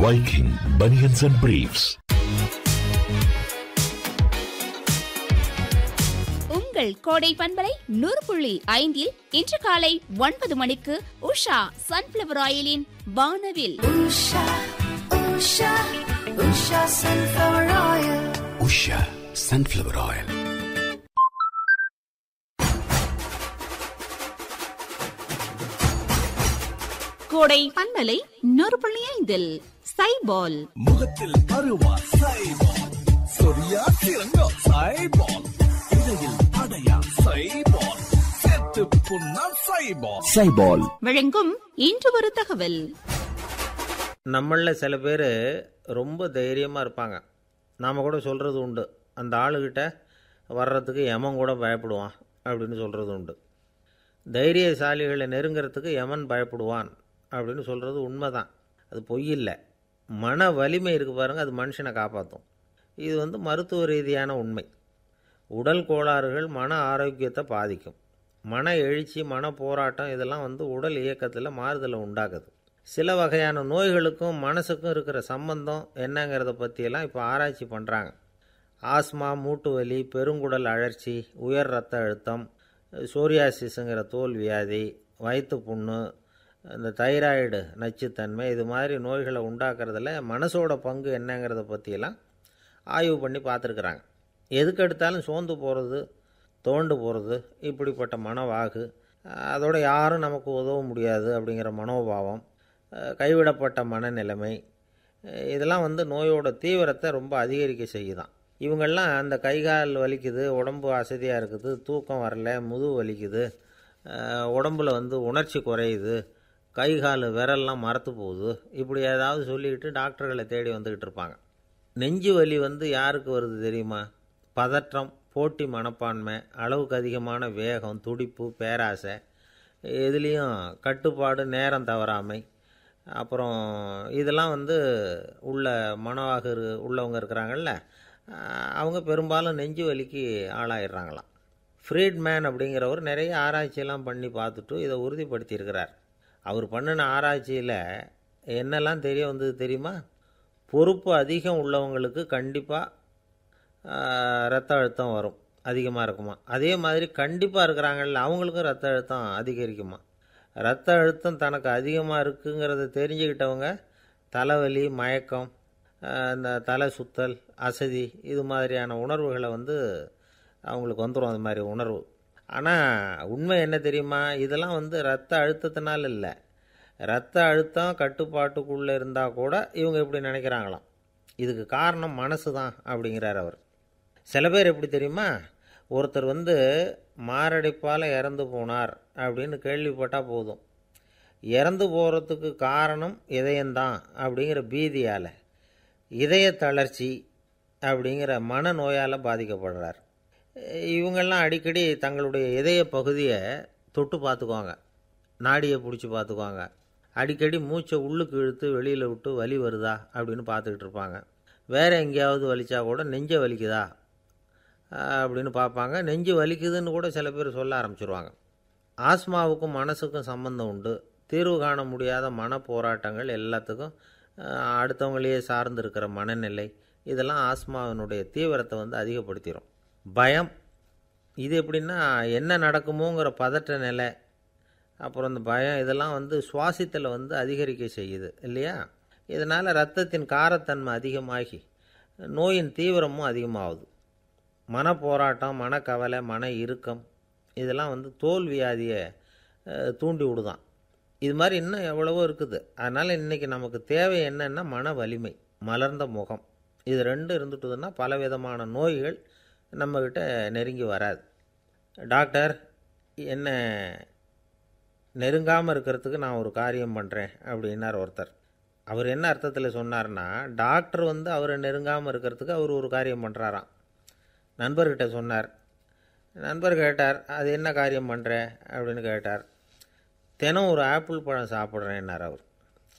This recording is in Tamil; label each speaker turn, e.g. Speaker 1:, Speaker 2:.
Speaker 1: Viking Bunions and Briefs.
Speaker 2: உங்கள் கோடை பண்பலை 100.5 இன்று காலை 9 மணிக்கு உஷா சன்ஃபிளவர் ஆயிலின் வானவில்.
Speaker 3: Usha Sunflower Oil.
Speaker 4: Usha Sunflower Oil.
Speaker 2: கோடை பண்பலை 100.5 சைபால்.
Speaker 5: முகத்தில் அருவா சைபால், சொரியா சிறங்கா சைபால், இடையில் அடையா சைபால், செத்து புண்ணா சைபால்.
Speaker 4: சைபால்
Speaker 2: வழங்கும் இன்று ஒரு தகவல்.
Speaker 6: நம்மளில் சில பேர் ரொம்ப தைரியமாக இருப்பாங்க. நாம் கூட சொல்கிறது உண்டு, அந்த ஆளுகிட்ட வர்றதுக்கு யமன் கூட பயப்படுவான் அப்படின்னு சொல்கிறது உண்டு. தைரியசாலிகளை நெருங்கிறதுக்கு யமன் பயப்படுவான் அப்படின்னு சொல்கிறது உண்மை தான். அது பொய் இல்லை. மன வலிமை இருக்குது பாருங்கள், அது மனுஷனை காப்பாற்றும். இது மருத்துவ ரீதியான உண்மை. உடல் கோளாறுகள் மன ஆரோக்கியத்தை பாதிக்கும். மன எழுச்சி, மன போராட்டம் இதெல்லாம் உடல் இயக்கத்தில் மாறுதலை உண்டாக்குது. சில வகையான நோய்களுக்கும் மனசுக்கும் இருக்கிற சம்பந்தம் என்னங்கிறத பற்றியெல்லாம் இப்போ ஆராய்ச்சி பண்ணுறாங்க. ஆஸ்மா, மூட்டு வலி, பெருங்குடல் அழற்சி, உயர் இரத்த அழுத்தம், சோரியாசிஸுங்கிற தோல் வியாதி, வயிற்று புண்ணு, இந்த தைராய்டு நச்சுத்தன்மை, இது மாதிரி நோய்களை உண்டாக்குறதுல மனசோட பங்கு என்னங்கிறத பற்றியெல்லாம் ஆய்வு பண்ணி பார்த்துருக்குறாங்க. எதுக்கு எடுத்தாலும் சோர்ந்து போகிறது, தோண்டு போகிறது, இப்படிப்பட்ட மனவாகு, அதோட யாரும் நமக்கு உதவ முடியாது அப்படிங்கிற மனோபாவம், கைவிடப்பட்ட மனநிலைமை, இதெல்லாம் நோயோட தீவிரத்தை ரொம்ப அதிகரிக்க செய்யுதான். இவங்கெல்லாம் அந்த கைகால் வலிக்குது, உடம்பு அசதியாக இருக்குது, தூக்கம் வரல, முதுகு வலிக்குது, உடம்புல உணர்ச்சி குறையுது, கைகால் விரல்லாம் மரத்து போகுது, இப்படி ஏதாவது சொல்லிக்கிட்டு டாக்டர்களை தேடி வந்துக்கிட்டு இருப்பாங்க. நெஞ்சு வலி யாருக்கு வருது தெரியுமா? பதற்றம், போட்டி மனப்பான்மை, அளவுக்கு அதிகமான வேகம், துடிப்பு, பேராசை, இதுலேயும் கட்டுப்பாடு, நேரம் தவறாமை, அப்புறம் இதெல்லாம் உள்ள மனவாக உள்ளவங்க இருக்கிறாங்கல்ல, அவங்க பெரும்பாலும் நெஞ்சு வலிக்கு ஆளாயிடுறாங்களாம். ஃப்ரீட்மேன் அப்படிங்கிறவர் நிறைய ஆராய்ச்சியெல்லாம் பண்ணி பார்த்துட்டு இதை உறுதிப்படுத்தியிருக்கிறார். அவர் பண்ணின ஆராய்ச்சியில் என்னெல்லாம் தெரிய வந்தது தெரியுமா? பொறுப்பு அதிகம் உள்ளவங்களுக்கு கண்டிப்பாக இரத்த அழுத்தம் வரும், அதிகமாக இருக்குமா. அதே மாதிரி கண்டிப்பாக இருக்கிறாங்கல்ல, அவங்களுக்கும் இரத்த அழுத்தம் அதிகரிக்குமா. இரத்த அழுத்தம் தனக்கு அதிகமாக இருக்குங்கிறத தெரிஞ்சுக்கிட்டவங்க தலைவலி, மயக்கம், இந்த தலை சுத்தல், அசதி, இது மாதிரியான உணர்வுகளை அவங்களுக்கு வந்துடும், அது மாதிரி உணர்வு. ஆனால் உண்மை என்ன தெரியுமா? இதெல்லாம் இரத்த அழுத்தத்தினால இல்லை. இரத்த அழுத்தம் கட்டுப்பாட்டுக்குள்ளே இருந்தால் கூட இவங்க இப்படி நினைக்கிறாங்களாம். இதுக்கு காரணம் மனசு தான் அப்படிங்கிறார் அவர். சில பேர் எப்படி தெரியுமா? ஒருத்தர் மாரடைப்பால் இறந்து போனார் அப்படின்னு கேள்விப்பட்டால் போதும், இறந்து போகிறதுக்கு காரணம் இதயம்தான் அப்படிங்கிற பீதியால், இதய தளர்ச்சி அப்படிங்கிற மனநோயால் பாதிக்கப்படுறார். இவங்கெல்லாம் அடிக்கடி தங்களுடைய இதய பகுதியை தொட்டு பார்த்துக்குவாங்க, நாடியை பிடிச்சி பார்த்துக்குவாங்க, அடிக்கடி மூச்சை உள்ளுக்கு இழுத்து வெளியில் விட்டு வலி வருதா அப்படின்னு பார்த்துக்கிட்டு இருப்பாங்க. வேறு எங்கேயாவது வலிச்சா கூட நெஞ்சை வலிக்குதா அப்படின்னு பார்ப்பாங்க. நெஞ்சு வலிக்குதுன்னு கூட சில பேர் சொல்ல ஆரம்பிச்சிருவாங்க. ஆஸ்மாவுக்கும் மனசுக்கும் சம்பந்தம் உண்டு. தீர்வு காண முடியாத மன போராட்டங்கள் எல்லாத்துக்கும் அடுத்தவங்களையே சார்ந்து இருக்கிற மனநிலை, இதெல்லாம் ஆஸ்மாவினுடைய தீவிரத்தை அதிகப்படுத்திடும். பயம், இது எப்படின்னா என்ன நடக்குமோங்கிற பதற்ற நிலை, அப்புறம் இந்த பயம், இதெல்லாம் சுவாசித்தலை அதிகரிக்க செய்யுது இல்லையா. இதனால் இரத்தத்தின் காரத்தன்மை அதிகமாகி நோயின் தீவிரமும் அதிகமாகுது. மன போராட்டம், மனக்கவலை, மன இறுக்கம், இதெல்லாம் தோல் வியாதியை தூண்டி விடுதான். இது மாதிரி இன்னும் எவ்வளவோ இருக்குது. அதனால் இன்றைக்கி நமக்கு தேவை என்னென்னா மன வலிமை, மலர்ந்த முகம், இது ரெண்டும் இருந்துட்டுதுன்னா பலவிதமான நோய்கள் நம்மக்கிட்ட நெருங்கி வராது. டாக்டர் என்ன நெருங்காமல் இருக்கிறதுக்கு நான் ஒரு காரியம் பண்ணுறேன் அப்படின்னார் ஒருத்தர். அவர் என்ன அர்த்தத்தில் சொன்னார்னா, டாக்டர் அவரை நெருங்காமல் இருக்கிறதுக்கு அவர் ஒரு காரியம் பண்ணுறாராம். நண்பர்கிட்ட சொன்னார். நண்பர் கேட்டார், அது என்ன காரியம் பண்ணுற அப்படின்னு கேட்டார். தினம் ஒரு ஆப்பிள் பழம் சாப்பிட்றேன்னார் அவர்.